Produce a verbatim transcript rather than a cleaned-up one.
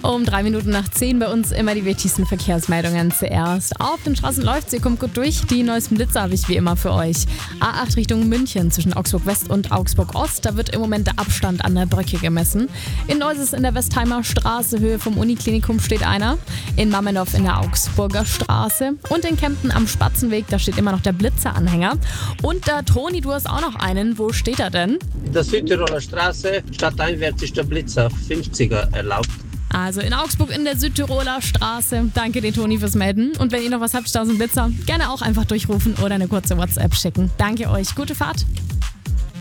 Um drei Minuten nach zehn bei uns immer die wichtigsten Verkehrsmeldungen zuerst. Auf den Straßen läuft's, ihr kommt gut durch. Die neuesten Blitzer habe ich wie immer für euch. A acht Richtung München zwischen Augsburg West und Augsburg Ost. Da wird im Moment der Abstand an der Brücke gemessen. In Neuses in der Westheimer Straße, Höhe vom Uniklinikum, steht einer. In Mammendorf in der Augsburger Straße. Und in Kempten am Spatzenweg, da steht immer noch der Blitzeranhänger. Und der Toni, du hast auch noch einen. Wo steht er denn? In der Südtiroler Straße, stadteinwärts ist der Blitzer fünfziger erlaubt. Also in Augsburg in der Südtiroler Straße. Danke dir, Toni, fürs Melden. Und wenn ihr noch was habt, tausend Blitzer, gerne auch einfach durchrufen oder eine kurze WhatsApp schicken. Danke euch. Gute Fahrt.